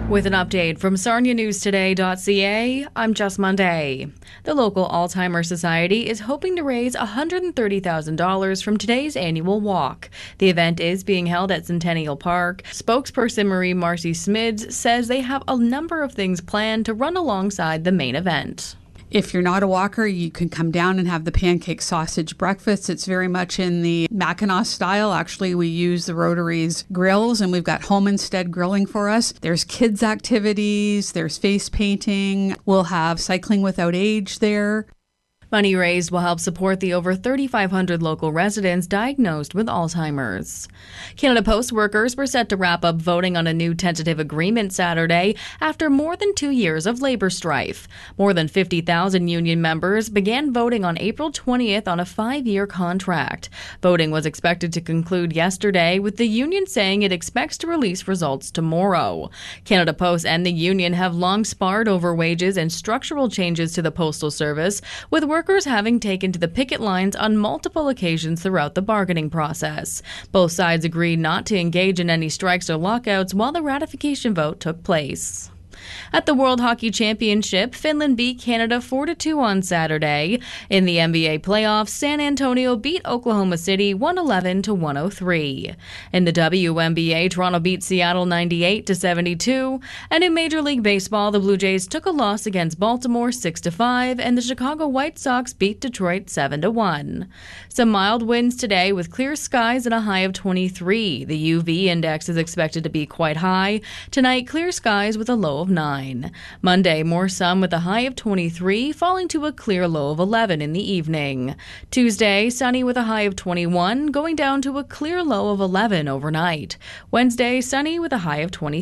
With an update from SarniaNewsToday.ca, I'm Jess Monday. The local Alzheimer's Society is hoping to raise $130,000 from today's annual walk. The event is being held at Centennial Park. Spokesperson Marie Marcy Smids says they have a number of things planned to run alongside the main event. If you're not a walker, you can come down and have the pancake sausage breakfast. It's very much in the Mackinac style. Actually, we use the Rotary's grills, and we've got Home Instead grilling for us. There's kids' activities. There's face painting. We'll have cycling without age there. Money raised will help support the over 3,500 local residents diagnosed with Alzheimer's. Canada Post workers were set to wrap up voting on a new tentative agreement Saturday after more than 2 years of labor strife. More than 50,000 union members began voting on April 20th on a 5-year contract. Voting was expected to conclude yesterday, with the union saying it expects to release results tomorrow. Canada Post and the union have long sparred over wages and structural changes to the Postal Service, with workers having taken to the picket lines on multiple occasions throughout the bargaining process. Both sides agreed not to engage in any strikes or lockouts while the ratification vote took place. At the World Hockey Championship, Finland beat Canada 4-2 on Saturday. In the NBA playoffs, San Antonio beat Oklahoma City 111-103. In the WNBA, Toronto beat Seattle 98-72. And in Major League Baseball, the Blue Jays took a loss against Baltimore 6-5, and the Chicago White Sox beat Detroit 7-1. Some mild winds today with clear skies and a high of 23. The UV index is expected to be quite high. Tonight, clear skies with a low of 9. Monday, more sun with a high of 23, falling to a clear low of 11 in the evening. Tuesday, sunny with a high of 21, going down to a clear low of 11 overnight. Wednesday, sunny with a high of 23.